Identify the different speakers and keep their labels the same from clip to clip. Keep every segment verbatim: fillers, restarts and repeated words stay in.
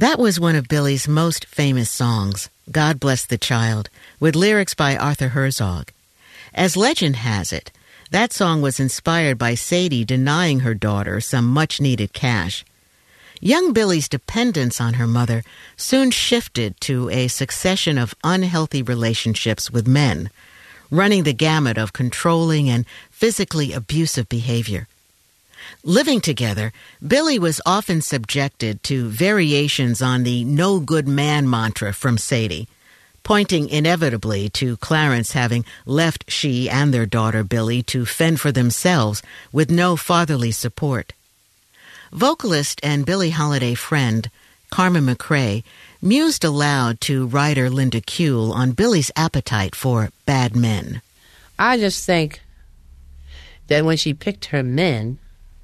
Speaker 1: That was one of Billy's most famous songs, God Bless the Child, with lyrics by Arthur Herzog. As legend has it, that song was inspired by Sadie denying her daughter some much-needed cash. Young Billy's dependence on her mother soon shifted to a succession of unhealthy relationships with men, running the gamut of controlling and physically abusive behavior. Living together, Billy was often subjected to variations on the no good man mantra from Sadie, pointing inevitably to Clarence having left she and their daughter Billy to fend for themselves with no fatherly support. Vocalist and Billie Holiday friend Carmen McRae mused aloud to writer Linda Kuehl on Billy's appetite for bad men.
Speaker 2: I just think that when she picked her men,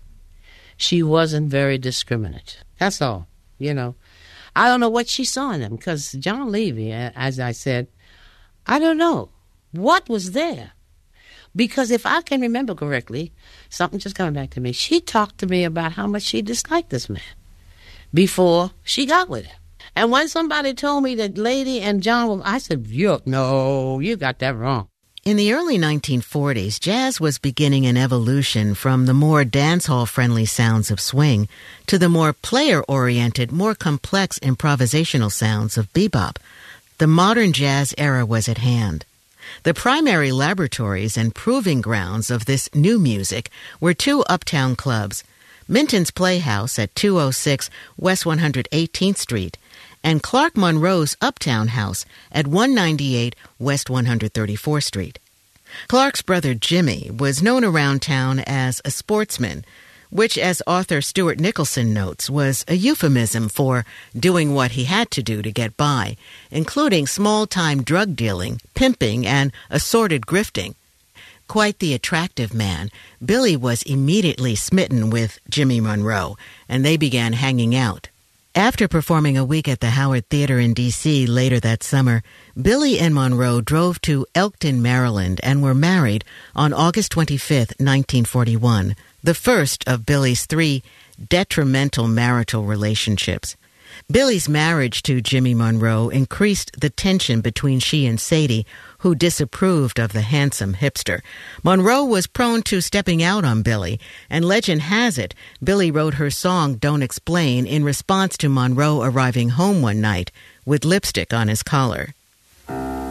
Speaker 2: she wasn't very discriminate. That's all, you know. I don't know what she saw in them, because John Levy, as I said, I don't know what was there. Because if I can remember correctly, something just coming back to me, she talked to me about how much she disliked this man before she got with him. And when somebody told me that Lady and John were, I said, you, no, you got that wrong.
Speaker 1: In the early nineteen forties, jazz was beginning an evolution from the more dancehall-friendly sounds of swing to the more player-oriented, more complex improvisational sounds of bebop. The modern jazz era was at hand. The primary laboratories and proving grounds of this new music were two uptown clubs, Minton's Playhouse at two oh six West one hundred eighteenth Street and Clark Monroe's Uptown House at one ninety-eight West one hundred thirty-fourth Street. Clark's brother Jimmy was known around town as a sportsman, which, as author Stuart Nicholson notes, was a euphemism for doing what he had to do to get by, including small-time drug dealing, pimping, and assorted grifting. Quite the attractive man, Billy was immediately smitten with Jimmy Monroe, and they began hanging out. After performing a week at the Howard Theater in D C later that summer, Billy and Monroe drove to Elkton, Maryland, and were married on August twenty-fifth, nineteen forty-one, the first of Billy's three detrimental marital relationships. Billy's marriage to Jimmy Monroe increased the tension between she and Sadie, who disapproved of the handsome hipster. Monroe was prone to stepping out on Billy, and legend has it, Billy wrote her song Don't Explain in response to Monroe arriving home one night with lipstick on his collar.